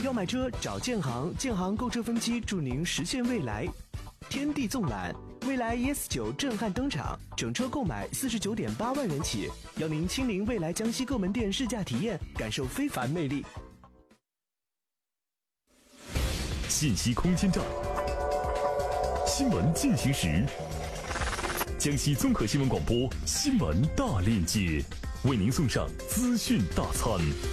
要买车找建行，建行购车分期助您实现未来。天地纵览，蔚来 ES9 震撼登场，整车购买49.8万元起，邀您亲临蔚来江西各门店试驾体验，感受非凡魅力。 信息空间站，新闻进行时，江西综合新闻广播新闻大链接，为您送上资讯大餐。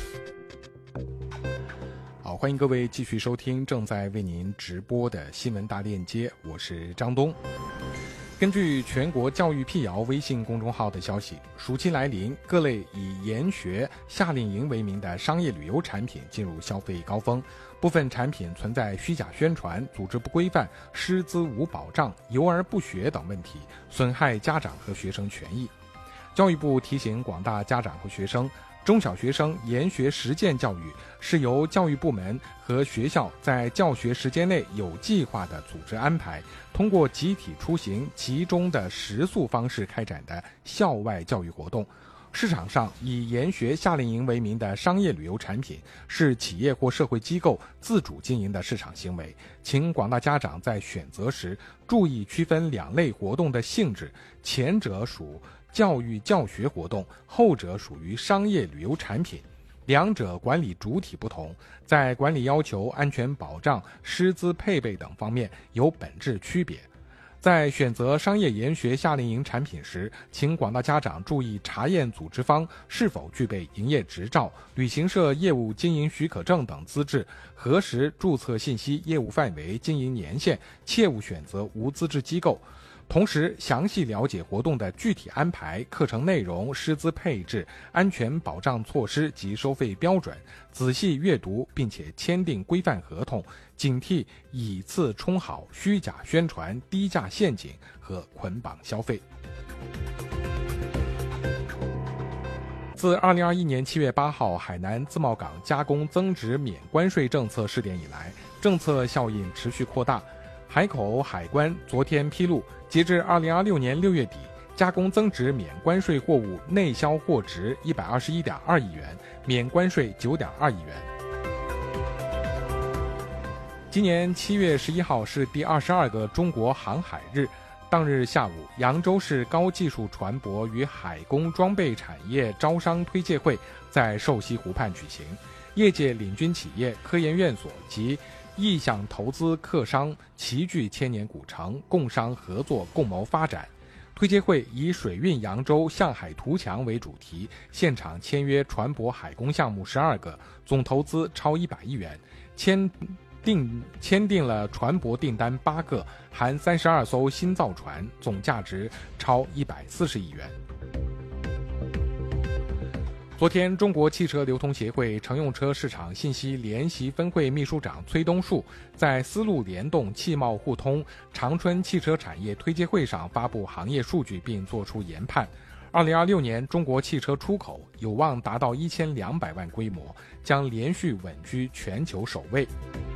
好，欢迎各位继续收听正在为您直播的新闻大链接，我是张东。根据全国教育辟谣微信公众号的消息，暑期来临，各类以研学、夏令营为名的商业旅游产品进入消费高峰，部分产品存在虚假宣传、组织不规范、师资无保障、游而不学等问题，损害家长和学生权益。教育部提醒广大家长和学生，中小学生研学实践教育是由教育部门和学校在教学时间内有计划的组织安排，通过集体出行、集中的食宿方式开展的校外教育活动。市场上以研学夏令营为名的商业旅游产品是企业或社会机构自主经营的市场行为，请广大家长在选择时注意区分两类活动的性质，前者属教育教学活动，后者属于商业旅游产品，两者管理主体不同，在管理要求、安全保障、师资配备等方面有本质区别。在选择商业研学夏令营产品时，请广大家长注意查验组织方是否具备营业执照、旅行社业务经营许可证等资质，核实注册信息、业务范围、经营年限，切勿选择无资质机构。同时详细了解活动的具体安排、课程内容、师资配置、安全保障措施及收费标准，仔细阅读并且签订规范合同，警惕以次充好、虚假宣传、低价陷阱和捆绑消费。自2021年7月8号海南自贸港加工增值免关税政策试点以来，政策效应持续扩大。海口海关昨天披露，截至2026年6月底，加工增值免关税货物内销货值121.2亿元，免关税9.2亿元。今年7月11号是第22个中国航海日，当日下午，扬州市高技术船舶与海工装备产业招商推介会在瘦西湖畔举行，业界领军企业、科研院所及意向投资客商齐聚千年古城，共商合作，共谋发展。推介会以水运扬州向海图强为主题，现场签约船舶海工项目12个，总投资超100亿元，签订了船舶订单8个，含32艘新造船，总价值超140亿元。昨天，中国汽车流通协会乘用车市场信息联席分会秘书长崔东树在丝路联动、汽贸互通、长春汽车产业推介会上发布行业数据，并作出研判。2026年，中国汽车出口有望达到1200万规模，将连续稳居全球首位。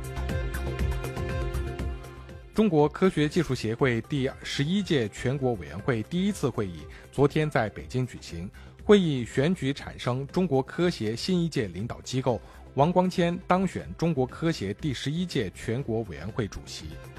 中国科学技术协会第11届全国委员会第一次会议昨天在北京举行。会议选举产生中国科协新一届领导机构，王光谦当选中国科协第11届全国委员会主席。